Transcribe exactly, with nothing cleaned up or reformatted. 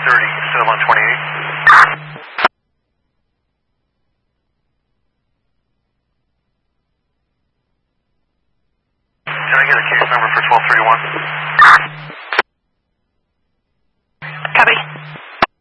thirty, still on twenty-eight. Can I get a case number for twelve thirty-one?